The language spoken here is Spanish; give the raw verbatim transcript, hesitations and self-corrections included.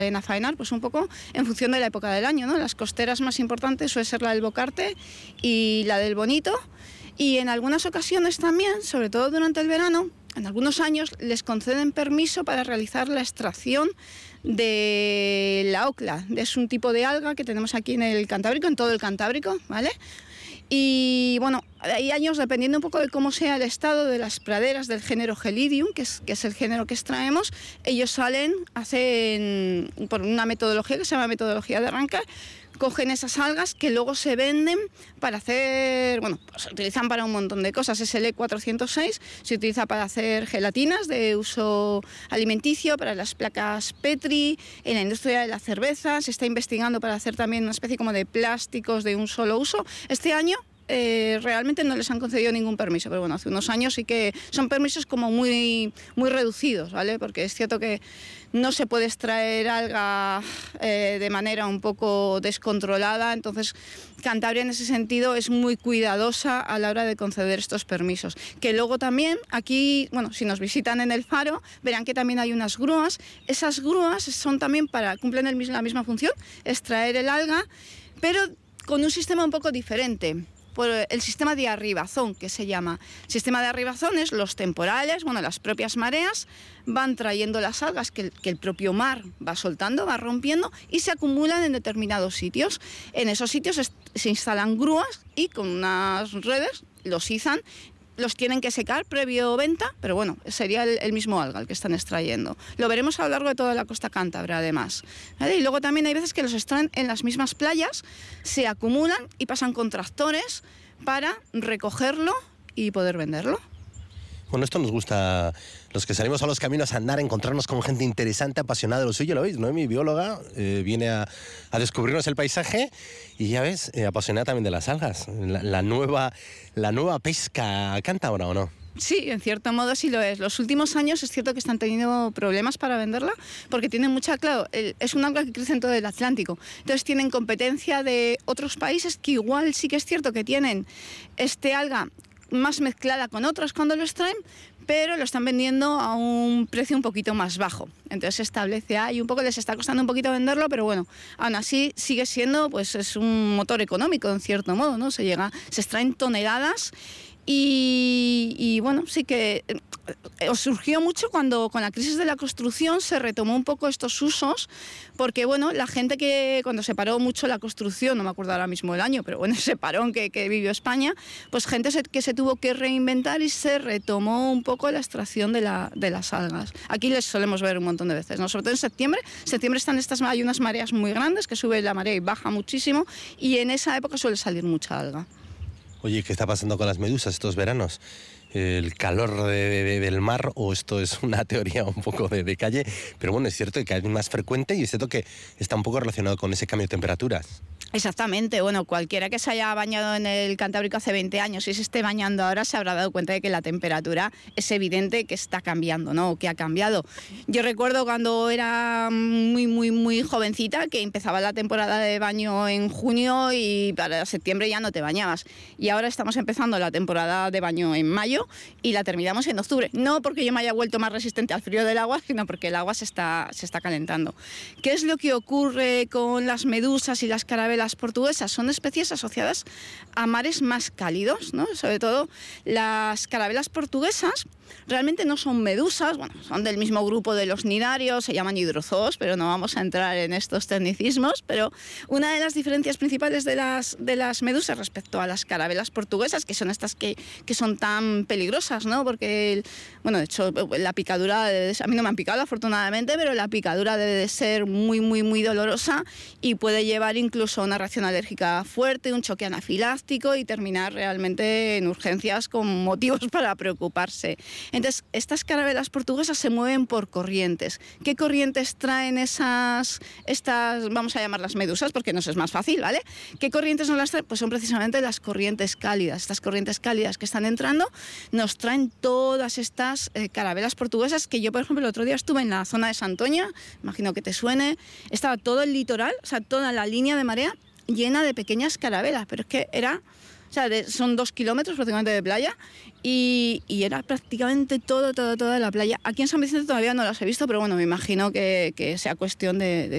a faenar, pues un poco en función de la época del año, ¿no? Las costeras más importantes suele ser la del Bocarte y la del Bonito, y en algunas ocasiones también, sobre todo durante el verano, en algunos años les conceden permiso para realizar la extracción de la ocla. Es un tipo de alga que tenemos aquí en el Cantábrico, en todo el Cantábrico, ¿vale? Y bueno, hay años, dependiendo un poco de cómo sea el estado de las praderas del género Gelidium, que es, que es el género que extraemos, ellos salen, hacen por una metodología que se llama metodología de arranque, cogen esas algas que luego se venden para hacer, bueno, pues se utilizan para un montón de cosas. Es el E cuatrocientos seis, se utiliza para hacer gelatinas de uso alimenticio, para las placas Petri, en la industria de la cerveza, se está investigando para hacer también una especie como de plásticos de un solo uso. Este año Eh, realmente no les han concedido ningún permiso, pero bueno, hace unos años sí que son permisos como muy, muy reducidos, ¿vale? Porque es cierto que no se puede extraer alga eh, de manera un poco descontrolada, entonces Cantabria en ese sentido es muy cuidadosa a la hora de conceder estos permisos. Que luego también aquí, bueno, si nos visitan en el faro, verán que también hay unas grúas. Esas grúas son también para, cumplen el, la misma función, extraer el alga, pero con un sistema un poco diferente. Por el sistema de arribazón, que se llama. El sistema de arribazón es los temporales, bueno, las propias mareas van trayendo las algas que el, que el propio mar va soltando, va rompiendo y se acumulan en determinados sitios. En esos sitios es, se instalan grúas y con unas redes los izan. Los tienen que secar previo venta, pero bueno, sería el, el mismo alga el que están extrayendo. Lo veremos a lo largo de toda la costa cántabra, además, ¿vale? Y luego también hay veces que los extraen en las mismas playas, se acumulan y pasan con tractores para recogerlo y poder venderlo. Bueno, esto nos gusta, los que salimos a los caminos a andar, encontrarnos con gente interesante, apasionada de lo suyo, ¿lo veis? ¿No? Mi bióloga eh, viene a, a descubrirnos el paisaje y ya ves, eh, apasionada también de las algas, la, la, nueva, la nueva pesca cántabra, ¿o no? Sí, en cierto modo sí lo es. Los últimos años es cierto que están teniendo problemas para venderla porque tienen mucha, claro, el, es un alga que crece en todo el Atlántico. Entonces tienen competencia de otros países que igual sí que es cierto que tienen este alga más mezclada con otras cuando lo extraen, pero lo están vendiendo a un precio un poquito más bajo. Entonces se establece ahí un poco, les está costando un poquito venderlo, pero bueno, aún así sigue siendo, pues es un motor económico en cierto modo, ¿no? Se llega, se extraen toneladas y, y bueno, sí que os surgió mucho cuando con la crisis de la construcción se retomó un poco estos usos, porque bueno, la gente que cuando se paró mucho la construcción, no me acuerdo ahora mismo el año, pero bueno, ese parón que, que vivió España, pues gente se, que se tuvo que reinventar y se retomó un poco la extracción de, la, de las algas. Aquí les solemos ver un montón de veces, ¿no? Sobre todo en septiembre. En septiembre están estas, hay unas mareas muy grandes que sube la marea y baja muchísimo, y en esa época suele salir mucha alga. Oye, ¿qué está pasando con las medusas estos veranos? ¿El calor de, de, del mar o esto es una teoría un poco de, de calle? Pero bueno, es cierto que es más frecuente y es cierto que está un poco relacionado con ese cambio de temperaturas. Exactamente, bueno, cualquiera que se haya bañado en el Cantábrico hace veinte años y se esté bañando ahora se habrá dado cuenta de que la temperatura es evidente que está cambiando, ¿no? Que ha cambiado. Yo recuerdo cuando era muy, muy, muy jovencita que empezaba la temporada de baño en junio y para septiembre ya no te bañabas. Y ahora estamos empezando la temporada de baño en mayo y la terminamos en octubre. No porque yo me haya vuelto más resistente al frío del agua, sino porque el agua se está, se está calentando. ¿Qué es lo que ocurre con las medusas y las carabelas portuguesas? Son especies asociadas a mares más cálidos, ¿no? Sobre todo las carabelas portuguesas realmente no son medusas, bueno, son del mismo grupo de los nidarios, se llaman hidrozoos, pero no vamos a entrar en estos tecnicismos, pero una de las diferencias principales de las, de las medusas respecto a las carabelas portuguesas, que son estas que, que son tan peligrosas, ¿no? Porque, el, bueno, de hecho, la picadura, debe de, a mí no me han picado afortunadamente, pero la picadura debe de ser muy, muy, muy dolorosa y puede llevar incluso a una reacción alérgica fuerte, un choque anafiláctico y terminar realmente en urgencias con motivos para preocuparse. Entonces, estas carabelas portuguesas se mueven por corrientes. ¿Qué corrientes traen esas, estas, vamos a llamarlas medusas, porque nos es más fácil, ¿vale? ¿Qué corrientes nos las traen? Pues son precisamente las corrientes cálidas. Estas corrientes cálidas que están entrando nos traen todas estas eh, carabelas portuguesas que yo, por ejemplo, el otro día estuve en la zona de Santoña, imagino que te suene, estaba todo el litoral, o sea, toda la línea de marea llena de pequeñas carabelas, pero es que era... O sea, de, son dos kilómetros prácticamente de playa y, y era prácticamente todo, todo, toda la playa. Aquí en San Vicente todavía no las he visto, pero bueno, me imagino que, que sea cuestión de, de